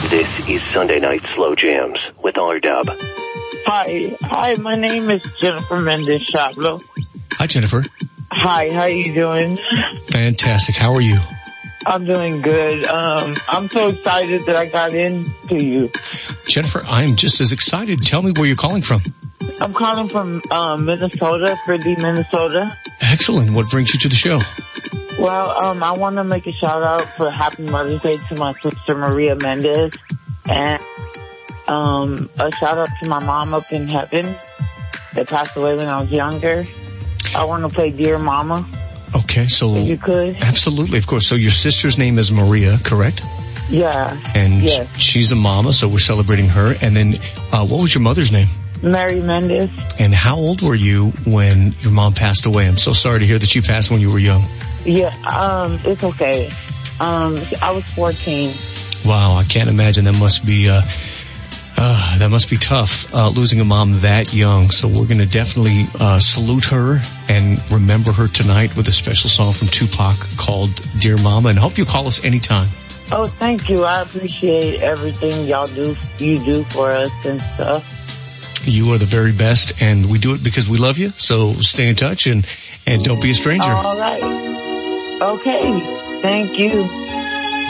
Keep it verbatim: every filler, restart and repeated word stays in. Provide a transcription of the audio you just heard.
This is Sunday Night Slow Jams with R-Dub. Hi. Hi, my name is Jennifer Mendez Chablo. Hi, Jennifer. Hi, how you doing? Fantastic. How are you? I'm doing good. Um, I'm so excited that I got into you. Jennifer, I'm just as excited. Tell me where you're calling from. I'm calling from um, Minnesota, Fridley, Minnesota. Excellent. What brings you to the show? Well, um, I want to make a shout out for Happy Mother's Day to my sister Maria Mendez, and um, a shout out to my mom up in heaven that passed away when I was younger. I want to play Dear Mama. Okay, so if you could. Absolutely, of course. So your sister's name is Maria, correct? Yeah. And yes. she's a mama, so we're celebrating her. And then, uh, what was your mother's name? Mary Mendez. And how old were you when your mom passed away? I'm so sorry to hear that she passed when you were young. Yeah, um, it's okay. Um, I was fourteen. Wow, I can't imagine. That must be, uh, uh, that must be tough, uh, losing a mom that young. So we're going to definitely, uh, salute her and remember her tonight with a special song from Tupac called Dear Mama. And I hope you call us anytime. Oh, thank you. I appreciate everything y'all do, you do for us and stuff. You are the very best, and we do it because we love you. So stay in touch and, and don't be a stranger. All right. Okay. Thank you.